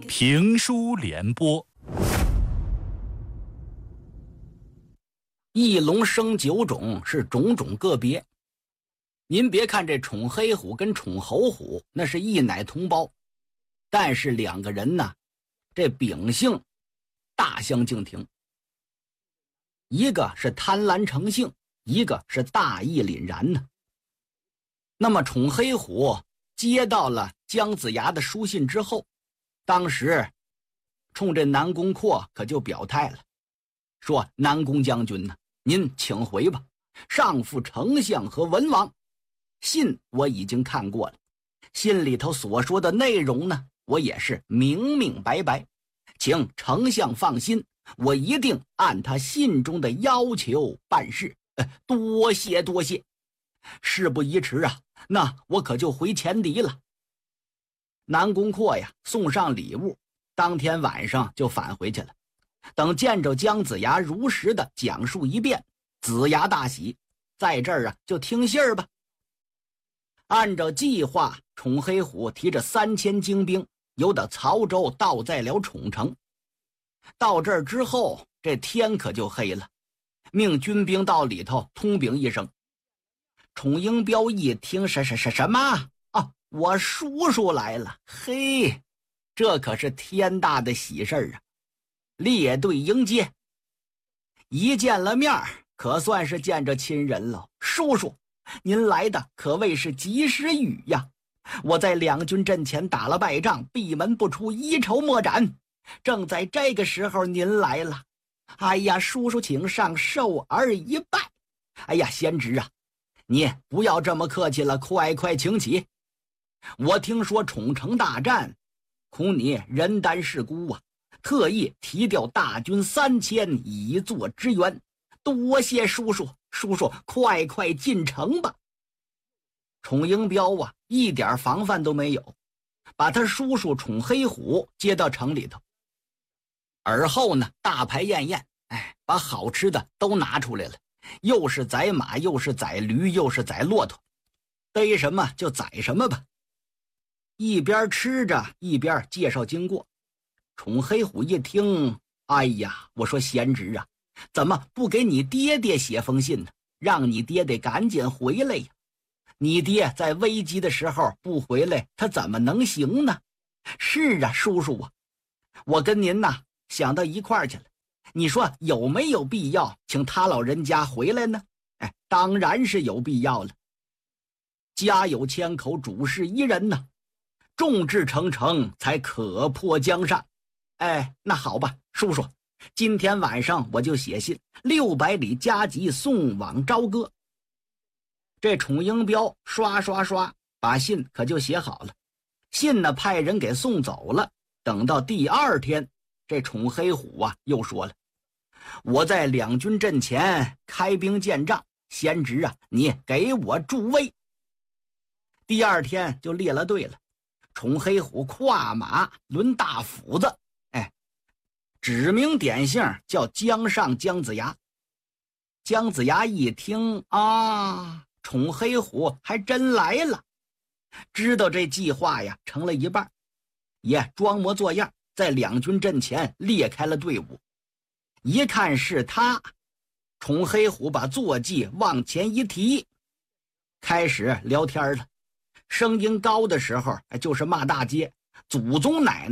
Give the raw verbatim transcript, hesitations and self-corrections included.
评书联播， 一龙生九种，是种种个别。您别看这宠黑虎跟宠猴虎那是一奶同胞，但是两个人呢，这秉性大相径庭。一个是贪婪成性，一个是大义凛然呢。那么宠黑虎接到了姜子牙的书信之后，当时冲这南宫阔可就表态了，说南宫将军呢，您请回吧，上复丞相和文王。信我已经看过了，信里头所说的内容呢，我也是明明白白，请丞相放心，我一定按他信中的要求办事。呃、多谢多谢。事不宜迟啊，那我可就回前敌了。南宫阔呀，送上礼物，当天晚上就返回去了。等见着姜子牙如实的讲述一遍，子牙大喜，在这儿啊就听信儿吧。按照计划，宠黑虎提着三千精兵，由的曹州到在了宠城。到这儿之后，这天可就黑了，命军兵到里头通禀一声。宠英彪一听，什什什什么啊？我叔叔来了！嘿，这可是天大的喜事啊！列队迎接，一见了面，可算是见着亲人了。叔叔，您来的可谓是及时雨呀！我在两军阵前打了败仗，闭门不出，一筹莫展。正在这个时候您来了，哎呀，叔叔请上，受儿一拜。哎呀，贤侄啊，你不要这么客气了，快快请起。我听说宠城大战，恐你人单势孤啊，特意提调大军三千以作支援。多谢叔叔，叔叔快快进城吧。宠英彪啊，一点防范都没有，把他叔叔宠黑虎接到城里头。而后呢，大排宴宴，哎，把好吃的都拿出来了，又是宰马，又是宰驴，又是宰骆驼，逮什么就宰什么吧。一边吃着一边介绍经过。宠黑虎一听，哎呀，我说贤侄啊，怎么不给你爹爹写封信呢？让你爹爹赶紧回来呀！你爹在危急的时候不回来，他怎么能行呢？是啊，叔叔啊，我跟您呐想到一块儿去了。你说有没有必要请他老人家回来呢？哎，当然是有必要了。家有千口，主事一人呢，众志成城，才可破江山。哎，那好吧，叔叔，今天晚上我就写信，六百里加急送往朝歌。这宠英彪刷刷刷把信可就写好了，信呢派人给送走了。等到第二天，这宠黑虎啊又说了，我在两军阵前开兵见仗，贤侄啊，你给我助威。第二天就列了队了，宠黑虎跨马抡大斧子，哎，指名点姓叫姜尚姜子牙。姜子牙一听啊，宠黑虎还真来了，知道这计划呀成了一半，也装模作样在两军阵前列开了队伍。一看是他，宠黑虎把坐骑往前一提，开始聊天了。声音高的时候就是骂大街，祖宗奶奶